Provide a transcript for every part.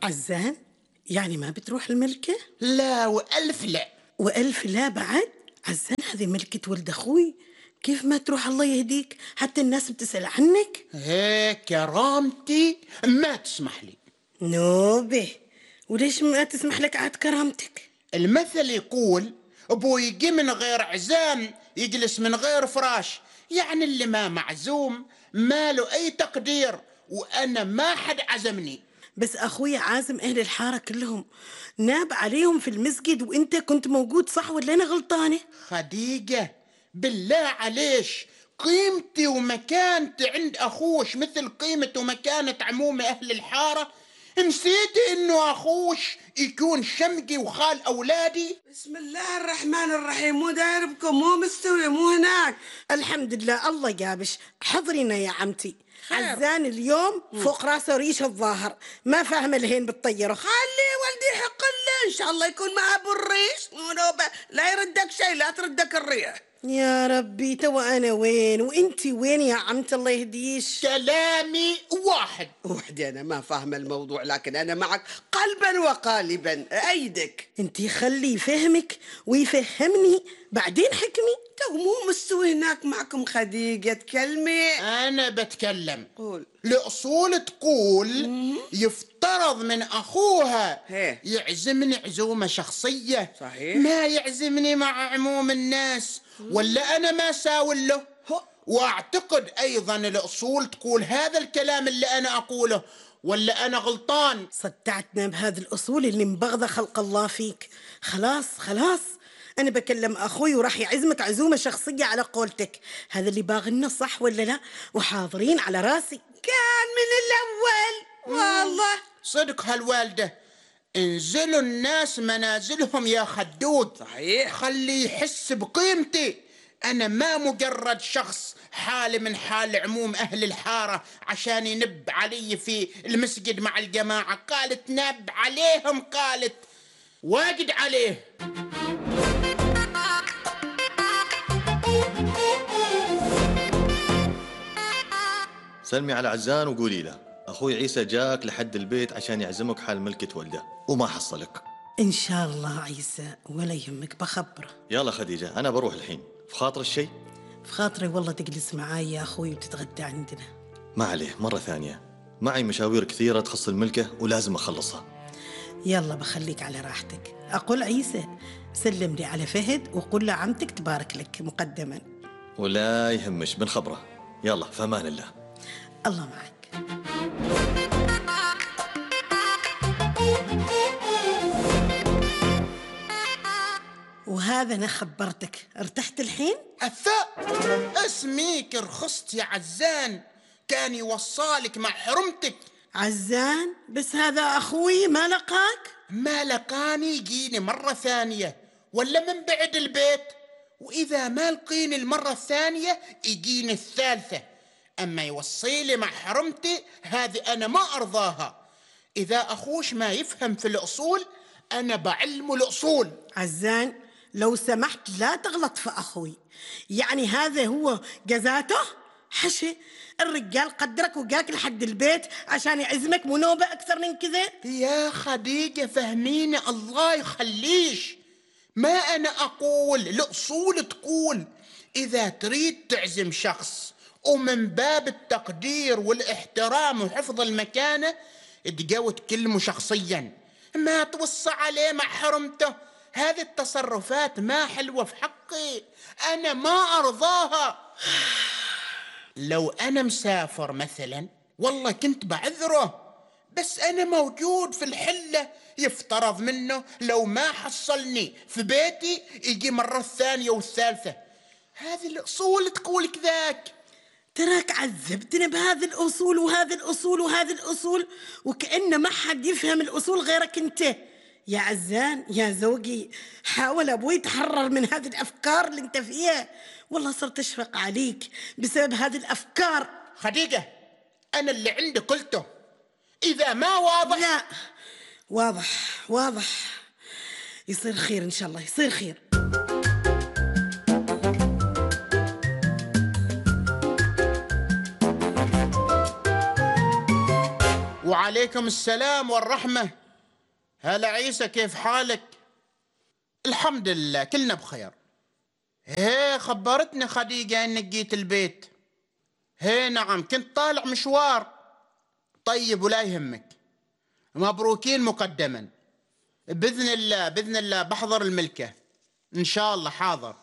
عزان، يعني ما بتروح الملكة؟ لا وألف لا. وألف لا بعد؟ عزان هذه ملكة ولد أخوي، كيف ما تروح الله يهديك؟ حتى الناس بتسأل عنك. هيك كرامتي ما تسمح لي. نوبة، وليش ما تسمح لك عاد كرامتك؟ المثل يقول أبو يجي من غير عزام يجلس من غير فراش، يعني اللي ما معزوم ما له أي تقدير، وأنا ما حد عزمني. بس أخوي عازم أهل الحارة كلهم، ناب عليهم في المسجد وإنت كنت موجود، صح ولا أنا غلطانة؟ خديجة بالله عليش، قيمتي ومكانتي عند أخوش مثل قيمة ومكانة عموم أهل الحارة؟ نسيتي إنه أخوش يكون شمقي وخال أولادي؟ بسم الله الرحمن الرحيم. مو داير بكم، مو مستوي، مو هناك. الحمد لله، الله جابش. حضرينا يا عمتي، خير. عزان اليوم فوق راسه ريش الظاهر، ما فاهم الهين بالطيرة. خلي ولدي يحق له ان شاء الله يكون معه بالريش، لا يردك شيء، لا تردك الريح. يا ربي، تو أنا وين وإنتي وين يا عمت الله يهديش؟ كلامي واحد. وحدي انا ما فاهم الموضوع، لكن انا معك قلبا وقالبا، ايدك. انتي خلي يفهمك ويفهمني بعدين حكمي. تو مو مستوي هناك معكم خديجة، تكلمي. أنا بتكلم. قول. الأصول تقول يفترض من أخوها هيه. يعزمني عزومة شخصية، صحيح. ما يعزمني مع عموم الناس، ولا أنا ما ساول له. وأعتقد أيضا الأصول تقول هذا الكلام اللي أنا أقوله، ولا أنا غلطان؟ صدعتنا بهذا الأصول اللي مبغضة خلق الله فيك. خلاص خلاص، أنا بكلم أخوي وراح يعزمك عزومة شخصية على قولتك. هذا اللي باغلنا صح ولا لا؟ وحاضرين على راسي. كان من الأول والله. صدق هالوالدة، انزلوا الناس منازلهم يا خدود. صحيح. خلي يحس بقيمتي. أنا ما مجرد شخص حالي من حال عموم أهل الحارة عشان ينب علي في المسجد مع الجماعة. قالت نب عليهم، قالت واجد عليه. سلمي على عزان وقولي له أخوي عيسى جاك لحد البيت عشان يعزمك حال ملكة ولده وما حصلك. إن شاء الله عيسى، ولا يهمك بخبره. يلا خديجة، أنا بروح الحين. في خاطر الشيء؟ في خاطري والله تجلس معاي يا أخوي وتتغدى عندنا. ما عليه، مرة ثانية معي مشاوير كثيرة تخص الملكة ولازم أخلصها. يلا بخليك على راحتك. أقول عيسى سلم لي على فهد وقل له عمتك تبارك لك مقدما. ولا يهمش، بنخبره. يلا في أمان الله. الله معك. وهذا أنا خبرتك، ارتحت الحين؟ الثاء اسميك رخصت يا عزان، كان يوصالك مع حرمتك. عزان بس هذا أخوي ما لقاك؟ ما لقاني يجيني مرة ثانية ولا من بعد البيت، وإذا ما لقيني المرة الثانية يجيني الثالثة. أما يوصيلي مع حرمتي هذه أنا ما أرضاها. إذا أخوش ما يفهم في الأصول أنا بعلم الأصول. عزان لو سمحت لا تغلط في أخوي، يعني هذا هو جزاته؟ حشي الرجال قدرك وجاك لحد البيت عشان يعزمك، مو نوبة أكثر من كذا؟ يا خديجة فهميني الله يخليش. ما أنا أقول، الأصول تقول إذا تريد تعزم شخص ومن باب التقدير والاحترام وحفظ المكانة تجاوب تكلمه شخصيا، ما توصى عليه مع حرمته. هذه التصرفات ما حلوة في حقي، أنا ما أرضاها. لو أنا مسافر مثلا والله كنت بعذره، بس أنا موجود في الحلة، يفترض منه لو ما حصلني في بيتي يجي مرة الثانية والثالثة. هذه الأصول تقول كذاك. تراك عذبتنا بهذه الأصول وهذه الأصول وهذه الأصول، وكأن ما حد يفهم الأصول غيرك أنت. يا عزان يا زوجي، حاول أبوي يتحرر من هذه الأفكار اللي أنت فيها، والله صرت أشفق عليك بسبب هذه الأفكار. خديجة أنا اللي عندي قلته، إذا ما واضح. لا واضح واضح، يصير خير إن شاء الله، يصير خير. وعليكم السلام والرحمة. هلا عيسى، كيف حالك؟ الحمد لله كلنا بخير. هي خبرتني خديجة انك جيت البيت. هي نعم، كنت طالع مشوار. طيب ولا يهمك، مبروكين مقدما. بإذن الله بإذن الله بحضر الملكة إن شاء الله. حاضر.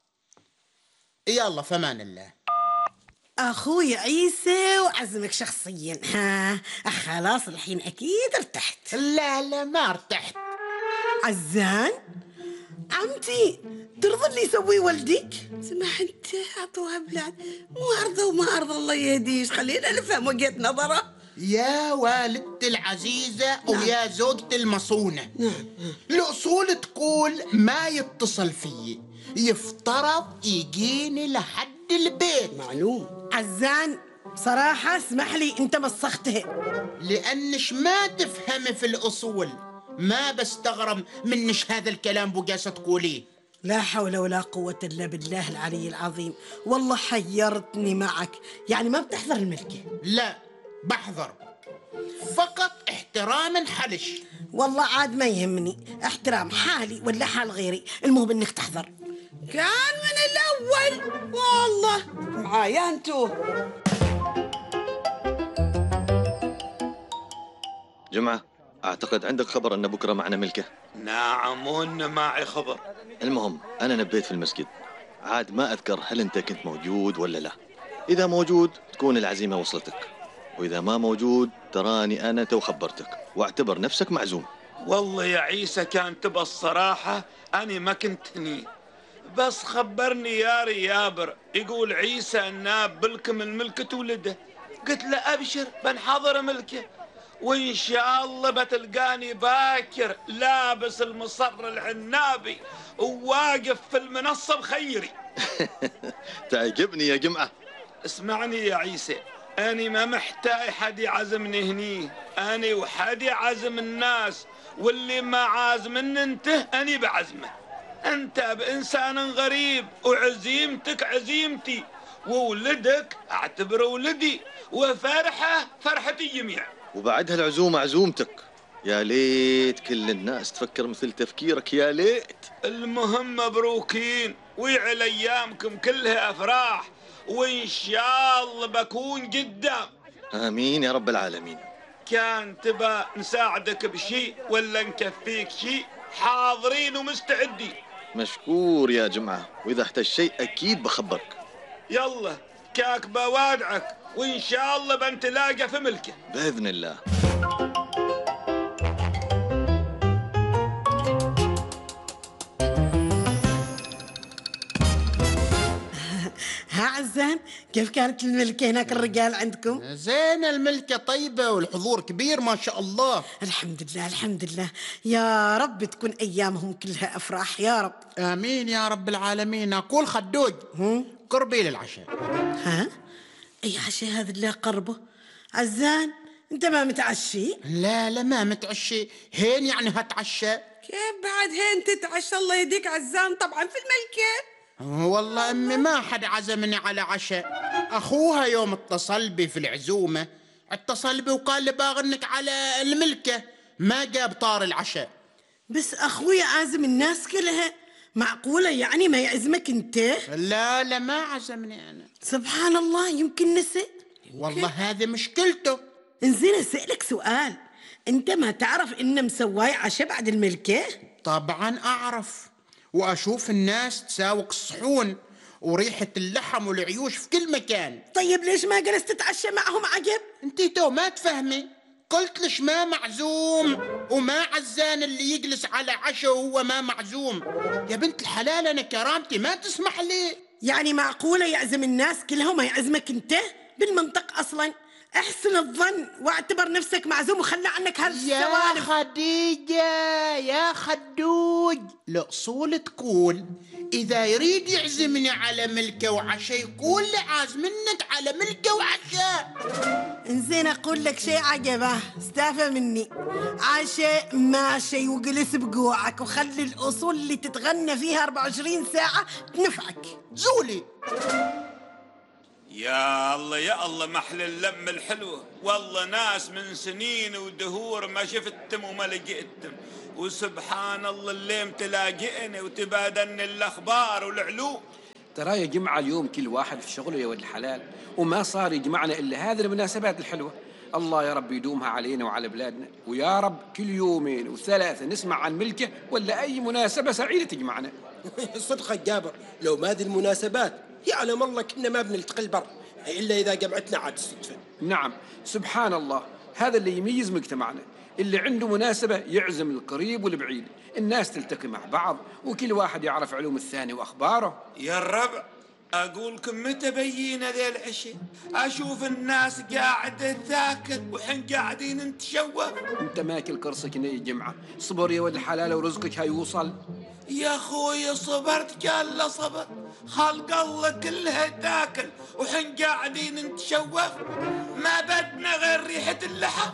يلا فمان الله. أخوي عيسى وعزمك شخصيا. ها خلاص الحين أكيد ارتحت. لا لا ما ارتحت. عزان عمتي، ترضى اللي يسويه ولدك؟ سمح انت، اعطوها بلاد. مو عرضه وما عرض، الله يهديش. خلينا نفهم وجهة نظره. يا والدتي العزيزة ويا زوجتي المصونة، الأصول تقول ما يتصل فيي يفترض يجيني لحد البيت. معلوم. عزان صراحة اسمح لي، انت مسختها. لأنش ما تفهمي في الأصول ما بستغرب منش هذا الكلام بقاسة تقوليه. لا حول ولا قوة إلا بالله العلي العظيم. والله حيرتني معك. يعني ما بتحضر الملكة؟ لا بحضر، فقط احتراما حلش. والله عاد ما يهمني احترام حالي ولا حال غيري، المهم انك تحضر. كان من الأول والله معايا انتو. جمعة، أعتقد عندك خبر أن بكرة معنا ملكة. نعم وإن معي خبر. المهم أنا نبيت في المسجد، عاد ما أذكر هل أنت كنت موجود ولا لا. إذا موجود تكون العزيمة وصلتك، وإذا ما موجود تراني أنا تو خبرتك، واعتبر نفسك معزوم. والله يا عيسى كان تبى الصراحة أنا ما كنت هني، بس خبرني يا ريابر يقول عيسى الناب بلكم الملكة ولده. قلت له أبشر بنحضر ملكة، وإن شاء الله بتلقاني باكر لابس المصر العنابي وواقف في المنصة بخيري. تعجبني يا جمعة. اسمعني يا عيسى، أنا ما محتاج حد يعزمني هني، أنا وحد يعزم الناس، واللي ما عازمني انت أنا بعزمه. أنت بإنسان غريب وعزيمتك عزيمتي، وولدك أعتبره ولدي، وفرحة فرحتي جميع. وبعدها العزومة عزومتك. يا ليت كل الناس تفكر مثل تفكيرك، يا ليت. المهم مبروكين، ويعلى أيامكم كلها أفراح، وإن شاء الله بكون قدام. آمين يا رب العالمين. كان تبى نساعدك بشيء ولا نكفيك شيء، حاضرين ومستعدين. مشكور يا جمعة، وإذا احتاج شيء أكيد بخبرك. يلا كاك بوادعك، وإن شاء الله بنتلاقى في ملكه بإذن الله. ها عزان، كيف كانت الملكة هناك الرجال عندكم؟ زين، الملكة طيبة والحضور كبير ما شاء الله. الحمد لله الحمد لله. يا رب تكون أيامهم كلها أفراح يا رب. آمين يا رب العالمين. أقول خدوج قربي للعشاء. ها؟ أي عشاء هذا اللي قربه؟ عزان أنت ما متعشي؟ لا لا ما متعشي. هين يعني هتعشى؟ كيف بعد هين تتعشى؟ الله يهديك عزان، طبعا في الملكة. والله أمي ما حد عزمني على عشاء. أخوها يوم اتصل بي في العزومة اتصل بي وقال لي باغنك على الملكة، ما جاب طار العشاء. بس أخوي عازم الناس كلها، معقولة يعني ما يعزمك أنت؟ لا لا ما عزمني أنا. سبحان الله، يمكن نسي. والله هذه مشكلته. انزين أسألك سؤال، أنت ما تعرف إن مسواي عشاء بعد الملكة؟ طبعا أعرف، وأشوف الناس تساوق الصحون وريحة اللحم والعيوش في كل مكان. طيب ليش ما جلست تتعشى معهم عجب؟ انتي تو ما تفهمي، قلت لش ما معزوم، وما عزان اللي يجلس على عشاء وهو ما معزوم. يا بنت الحلال أنا كرامتي ما تسمح لي. يعني معقولة يعزم الناس كلهم ما يعزمك أنت؟ بالمنطق أصلا. احسن الظن واعتبر نفسك معزوم وخلى عنك يا هالسوالف. خديجة يا خدوج، الأصول تقول إذا يريد يعزمني على ملكة وعشاء يقول لي عازمنك على ملكة وعشاء. انزين أقول لك شيء عجبه، استعفى مني. عشاء ماشي وجلس بجوعك، وخلي الأصول اللي تتغنى فيها 24 ساعة تنفعك. زولي يا الله يا الله محل اللم الحلوة، والله ناس من سنين ودهور ما شفتهم وما لقيتهم، وسبحان الله الليم تلاقيني وتبادلني الأخبار والعلوم. ترى يا جماعة اليوم كل واحد في شغله يا ولد الحلال، وما صار يجمعنا إلا هذه المناسبات الحلوة. الله يا رب يدومها علينا وعلى بلادنا، ويا رب كل يومين وثلاثة نسمع عن ملكة ولا أي مناسبة سعيدة تجمعنا. صدقك جابر، لو ما ذي المناسبات يعلم الله كنا ما بنلتقي البر إلا إذا جمعتنا عاد الصدفة. نعم سبحان الله، هذا اللي يميز مجتمعنا، اللي عنده مناسبة يعزم القريب والبعيد، الناس تلتقي مع بعض وكل واحد يعرف علوم الثاني وأخباره. يا الربع أقولكم متى بينا ذي العشاء؟ أشوف الناس قاعدة تاكل وحن قاعدين نتشوف. انت ماكل قرصك يا جمعة، صبر يا ولد الحلال ورزقك هيوصل. يا خوي صبرت قال لا صبر، خلق الله كلها تاكل وحن قاعدين نتشوف، ما بدنا غير ريحة اللحم.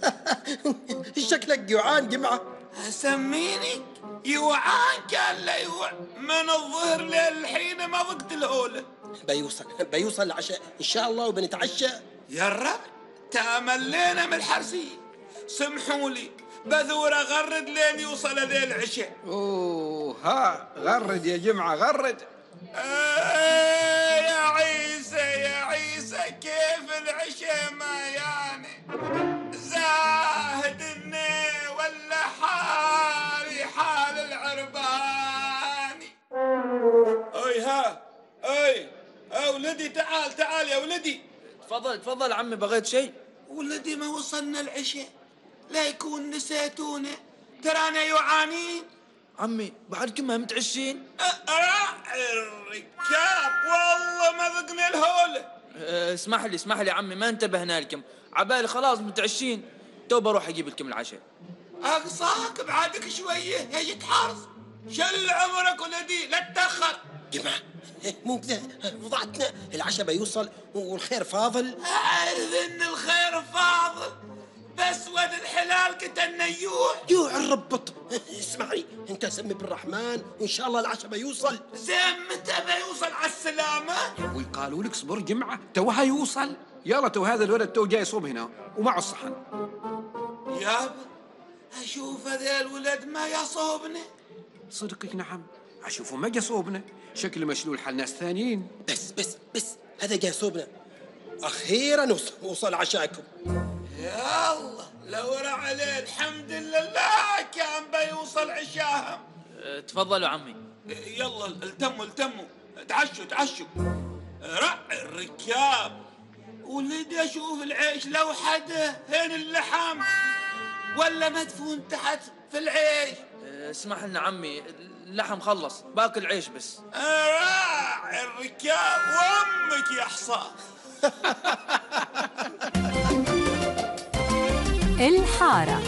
شكلك جوعان جمعة. سميني يوعان قال لا يوع، من الظهر للحين ما ضقت الهولة. بيوصل العشاء إن شاء الله وبنتعشى. يا الرب تاملينا من الحرسية، سمحوا لي بذور أغرد لين يوصل ذي العشاء. أوه ها غرد يا جمعة غرد. يا عيسى يا عيسى كيف العشاء ما يعني زاهدني ولا حالي حال العرباني. اي ها اي ولدي تعال يا ولدي. تفضل عمي، بغيت شيء؟ ولدي ما وصلنا العشاء، لا يكون نسيتونا، ترانا يعانين. عمي بعدكم ما متعشين؟ الركاب والله ما ذقنا الهولة. اسمح لي عمي، ما انتبهنا لكم، عبالي خلاص متعشين، تو بروح اجيب لكم العشاء. اقصاك بعدك شويه يا تحرص، شل عمرك ولدي لا تتاخر. جماعة مو كذا، وضعتنا العشاء بيوصل والخير فاضل. اعرف ان الخير فاضل، بس ود الحلال كتن جوع الربط. اسمعي انت سمي بالرحمن وان شاء الله العشاء بيوصل. زين متى بيوصل على السلامة؟ ويقالوا لك صبر جمعة تو هيوصل. يلا تو هذا الولد تو جاي صوب هنا ومعه الصحن. يابا اشوف هذا الولد ما يصوبنا. صدقك نعم، اشوفه ما جا صوبنا، شكله مشلول حال ناس ثانيين. بس هذا جاي صوبنا. اخيرا وصل عشاكم. يا الله لو عليه الحمد لله كان بيوصل عشاهم. تفضلوا عمي. يلا التموا تعشوا رع الركاب. ولدي اشوف العيش لو حده هين اللحم ولا مدفون تحت في العيش. اسمح لنا عمي، اللحم خلص، باكل عيش بس. راع الركاب وامك يا حصان. الحارة.